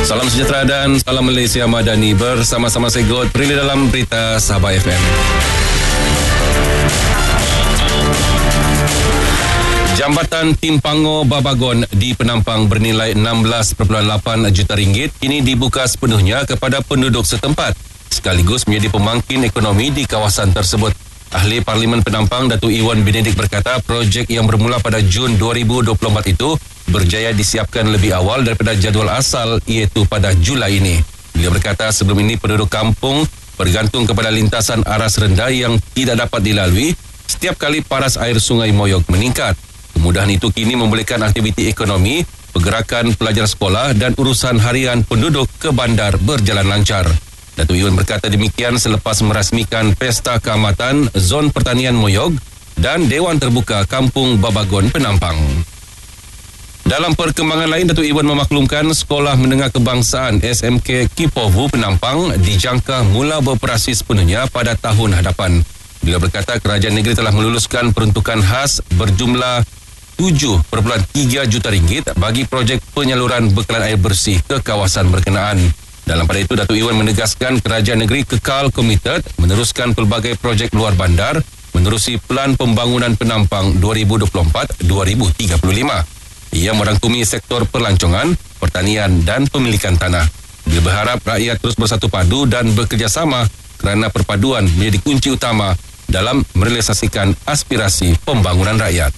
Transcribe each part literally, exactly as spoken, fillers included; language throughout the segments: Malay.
Salam sejahtera dan salam Malaysia Madani. Bersama-sama saya God Prilly dalam Berita Sabah F M. Jambatan Timpango Babagon di Penampang bernilai enam belas perpuluhan lapan juta ringgit kini dibuka sepenuhnya kepada penduduk setempat sekaligus menjadi pemangkin ekonomi di kawasan tersebut. Ahli Parlimen Penampang Datuk Iwan Benedik berkata projek yang bermula pada Jun dua ribu dua puluh empat itu berjaya disiapkan lebih awal daripada jadual asal iaitu pada Julai ini. Beliau berkata sebelum ini penduduk kampung bergantung kepada lintasan aras rendah yang tidak dapat dilalui setiap kali paras air Sungai Moyog meningkat. Kemudahan itu kini membolehkan aktiviti ekonomi, pergerakan pelajar sekolah dan urusan harian penduduk ke bandar berjalan lancar. Datuk Iwan berkata demikian selepas merasmikan Pesta Keamatan Zon Pertanian Moyog dan Dewan Terbuka Kampung Babagon Penampang. Dalam perkembangan lain, Datuk Iwan memaklumkan Sekolah Menengah Kebangsaan S M K Kipovu Penampang dijangka mula beroperasi sepenuhnya pada tahun hadapan. Beliau berkata kerajaan negeri telah meluluskan peruntukan khas berjumlah tujuh perpuluhan tiga juta ringgit bagi projek penyaluran bekalan air bersih ke kawasan berkenaan. Dalam pada itu, Datuk Iwan menegaskan kerajaan negeri kekal komited meneruskan pelbagai projek luar bandar menerusi Pelan Pembangunan Penampang dua ribu dua puluh empat hingga dua ribu tiga puluh lima. Ia merangkumi sektor perlancongan, pertanian dan pemilikan tanah. Dia berharap rakyat terus bersatu padu dan bekerjasama kerana perpaduan menjadi kunci utama dalam merealisasikan aspirasi pembangunan rakyat.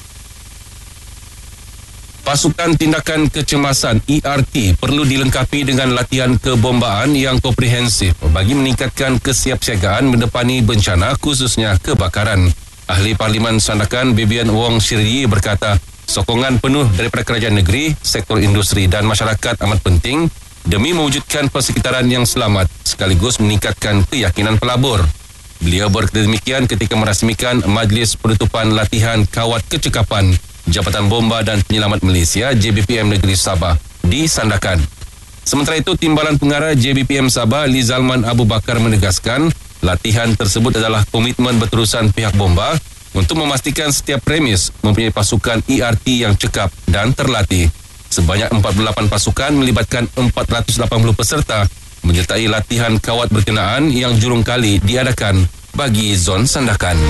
Pasukan Tindakan Kecemasan E R T perlu dilengkapi dengan latihan kebombaan yang komprehensif bagi meningkatkan kesiapsiagaan mendepani bencana khususnya kebakaran. Ahli Parlimen Sandakan Bibian Wong Shiryi berkata sokongan penuh daripada kerajaan negeri, sektor industri dan masyarakat amat penting demi mewujudkan persekitaran yang selamat sekaligus meningkatkan keyakinan pelabur. Beliau berkata demikian ketika merasmikan Majlis Penutupan Latihan Kawat Kecekapan Jabatan Bomba dan Penyelamat Malaysia J B P M Negeri Sabah di Sandakan. Sementara itu, Timbalan Pengarah J B P M Sabah Lizalman Abu Bakar menegaskan latihan tersebut adalah komitmen berterusan pihak bomba untuk memastikan setiap premis mempunyai pasukan E R T yang cekap dan terlatih. Sebanyak empat puluh lapan pasukan melibatkan empat ratus lapan puluh peserta menyertai latihan kawat berkenaan yang julung kali diadakan bagi zon Sandakan.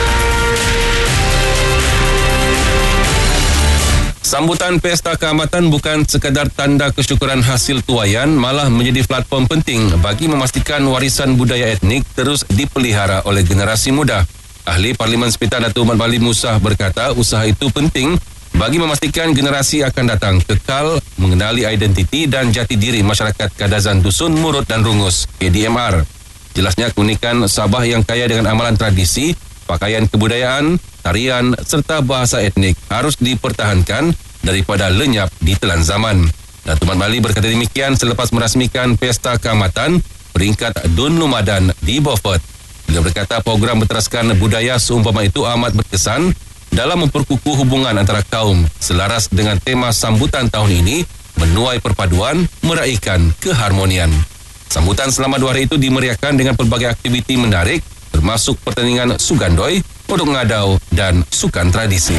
Sambutan Pesta Keamatan bukan sekadar tanda kesyukuran hasil tuaian, malah menjadi platform penting bagi memastikan warisan budaya etnik terus dipelihara oleh generasi muda. Ahli Parlimen Sepitang Datuk Mat Bali Musah berkata usaha itu penting bagi memastikan generasi akan datang kekal mengenali identiti dan jati diri masyarakat Kadazan Dusun Murut dan Rungus K D M R. Jelasnya keunikan Sabah yang kaya dengan amalan tradisi, pakaian kebudayaan, tarian serta bahasa etnik harus dipertahankan daripada lenyap di telan zaman. Datuk Mat Bali berkata demikian selepas merasmikan Pesta Keamatan peringkat Dun Lumadan di Beaufort. Beliau berkata program berteraskan budaya seumpama itu amat berkesan dalam memperkukuh hubungan antara kaum selaras dengan tema sambutan tahun ini menuai perpaduan, meraihkan keharmonian. Sambutan selama dua hari itu dimeriahkan dengan pelbagai aktiviti menarik termasuk pertandingan sugandoi, odong ngadau dan sukan tradisi.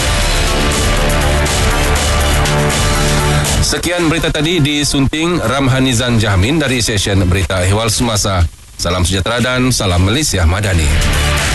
Sekian berita tadi disunting Ramhanizan Jahmin dari session Berita Ehwal Semasa. Salam sejahtera dan salam Malaysia Madani.